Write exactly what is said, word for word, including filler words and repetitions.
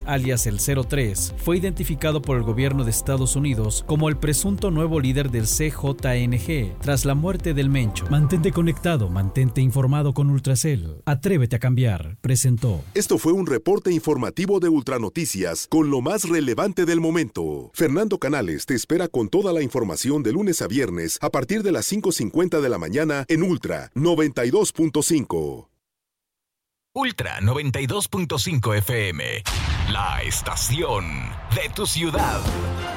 alias el cero tres, fue identificado por el gobierno de Estados Unidos como el presunto nuevo líder del C J N G tras la muerte del Mencho. Mantente conectado, mantente informado con Ultracel. Atrévete a cambiar, presentó. Esto fue un reporte informativo de Ultranoticias con lo más relevante del momento. Fernando Canales te espera con toda la información de lunes a viernes a partir de las cinco cincuenta de la mañana en Ultra noventa y dos punto cinco. Ultra noventa y dos punto cinco F M, la estación de tu ciudad.